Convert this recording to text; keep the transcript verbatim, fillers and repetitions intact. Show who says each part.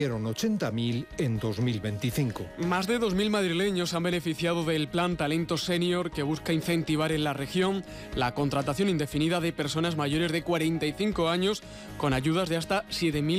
Speaker 1: ochenta mil en dos mil veinticinco.
Speaker 2: Más de dos mil madrileños han beneficiado del Plan Talento Senior, que busca incentivar en la región la contratación indefinida de personas mayores de cuarenta y cinco años con ayudas de hasta siete mil